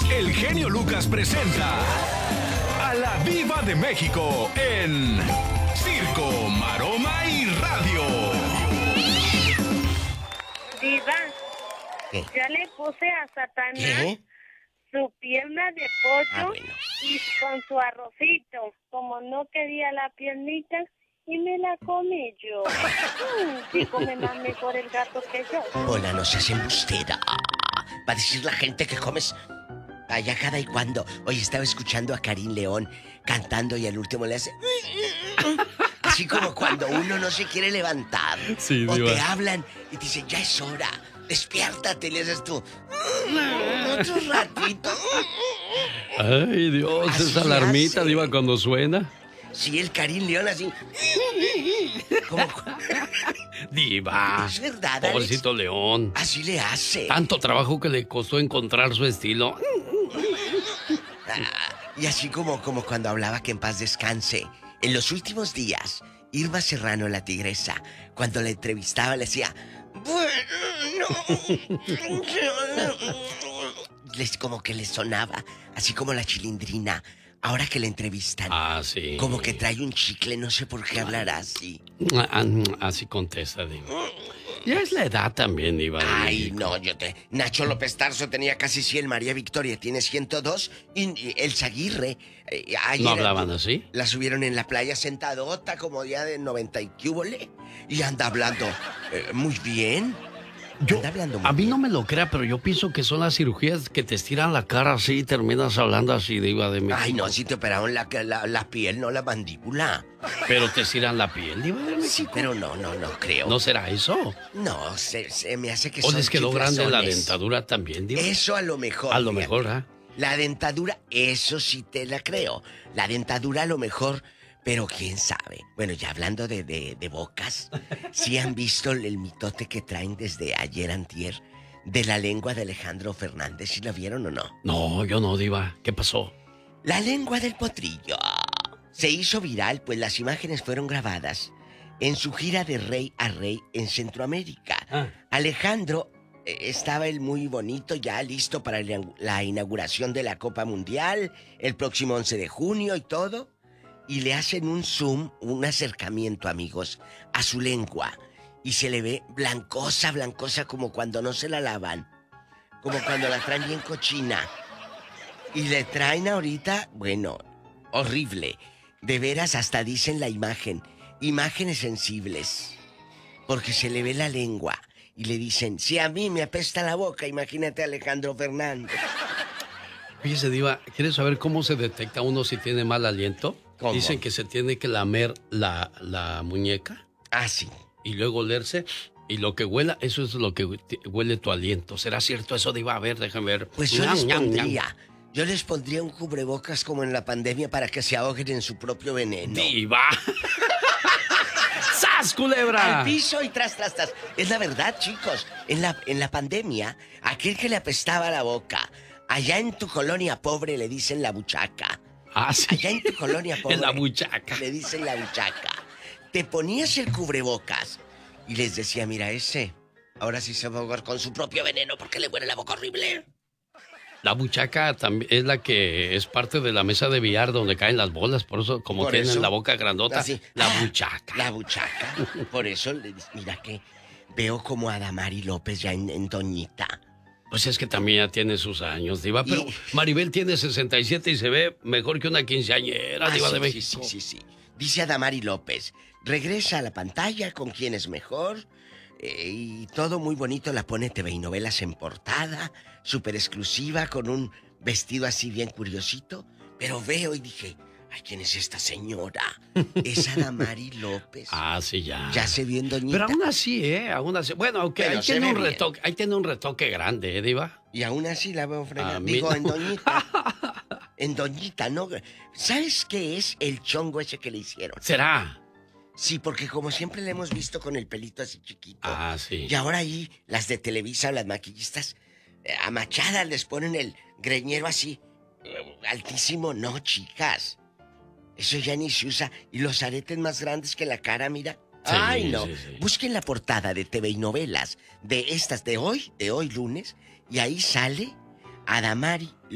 el genio Lucas presenta a la Diva de México en Circo, Maroma y Radio. Diva, ¿Qué? ya le puse a Satanás ¿Qué? su pierna de pollo Bueno. y con su arrocito. Como no quería la piernita, y me la comí yo. Sí, come más mejor el gato que yo. Hola, no seas embustera. Va a decir la gente que comes allá cada y cuando. Oye, estaba escuchando a Karim León cantando y al último le hace... Así como cuando uno no se quiere levantar. Sí, o Diva. te hablan y te dicen, ya es hora, despiértate, le haces tú. Otro ratito. Ay, Dios, Así esa alarmita, hace. Diva, cuando suena. Sí, el Karim León así. Como... Diva. Es verdad, Alex. Pobrecito León. Así le hace. Tanto trabajo que le costó encontrar su estilo. Y así como cuando hablaba que en paz descanse. En los últimos días, Irma Serrano, la tigresa, cuando la entrevistaba le decía, bueno, como que le sonaba, así como la Chilindrina. Ahora que la entrevistan, Ah, sí. como que trae un chicle, no sé por qué hablará así. Así contesta, Diva. Ya es la edad también, Diva. de Ay, México. no, Nacho López Tarso tenía casi 100, María Victoria tiene 102 y Elsa Aguirre... ayer ¿No hablaban así? La subieron en la playa sentadota como día de 90 y cúbole, y anda hablando muy bien. Anda hablando muy A mí bien. no me lo crea, pero yo pienso que son las cirugías que te estiran la cara así y terminas hablando así, Diva de México. Ay, no, si te operaron la piel, no la mandíbula. Pero te estiran la piel, Diva de México. Sí, pero no creo. ¿No será eso? No, se me hace que ¿O son les quedó grande la chiflazones. dentadura también, Diva? Eso a lo mejor. A lo fíjate. mejor, ¿ah? La dentadura, eso sí te la creo. La dentadura a lo mejor, pero quién sabe. Bueno, ya hablando de bocas, ¿sí han visto el mitote que traen desde ayer antier de la lengua de Alejandro Fernández? ¿Sí la vieron o no? No, yo no, Diva. ¿Qué pasó? La lengua del potrillo. Se hizo viral, pues las imágenes fueron grabadas en su gira de rey a rey en Centroamérica. Ah. Alejandro estaba él muy bonito, ya listo para la inauguración de la Copa Mundial, el próximo 11 de junio y todo. Y le hacen un zoom, un acercamiento, amigos, a su lengua. Y se le ve blancosa, como cuando no se la lavan. Como cuando la traen bien cochina. Y le traen ahorita, bueno, horrible. De veras, hasta dicen la imagen. Imágenes sensibles. Porque se le ve la lengua. Y le dicen, si a mí me apesta la boca, imagínate a Alejandro Fernández. Fíjese, Diva, ¿quieres saber cómo se detecta uno si tiene mal aliento? ¿Cómo? Dicen que se tiene que lamer la muñeca Ah, sí. y luego olerse. Y lo que huela, eso es lo que huele tu aliento. ¿Será cierto eso, Diva? A ver, déjame ver. Pues yo Ñam, les ñam, ñam. pondría... Yo les pondría un cubrebocas como en la pandemia para que se ahoguen en su propio veneno. ¡Diva! ¡Sas, culebra! Al piso y tras. Es la verdad, chicos. En la pandemia, aquel que le apestaba la boca, allá en tu colonia pobre le dicen la buchaca. Ah, sí. Allá en tu colonia pobre En la buchaca. le dicen la buchaca. Te ponías el cubrebocas y les decía, mira ese, ahora sí se va a ahogar con su propio veneno porque le huele la boca horrible. La buchaca también es la que es parte de la mesa de billar donde caen las bolas. Por eso, como Por tienen eso, la boca grandota, así, la buchaca. La buchaca. Por eso, mira que veo como a Damari López ya en Doñita. Pues es que también ya tiene sus años, Diva. Pero Y- Maribel tiene 67 y se ve mejor que una quinceañera, Diva de México. Sí. Dice a Damari López, regresa a la pantalla con quien es mejor. Y todo muy bonito, la pone TV y Novelas en portada, súper exclusiva, con un vestido así bien curiosito. Pero veo y dije, ay, ¿quién es esta señora? Es Adamari López. Ah, sí, ya. Ya se vio en Doñita. Pero aún así, Aún así. Bueno, aunque Pero ahí se tiene ve un bien. retoque, ahí tiene un retoque grande, Diva. Y aún así la veo fregada. A mí Digo, no. en Doñita. En Doñita, ¿no? ¿Sabes qué es el chongo ese que le hicieron? ¿Será? Sí, porque como siempre le hemos visto con el pelito así chiquito. Ah, sí. Y ahora ahí, las de Televisa o las maquillistas, a machadas les ponen el greñero así, altísimo. No, chicas. Eso ya ni se usa. Y los aretes más grandes que la cara, mira. Sí, Ay, no. sí, sí. Busquen la portada de TV y Novelas de estas de hoy lunes, y ahí sale Adamari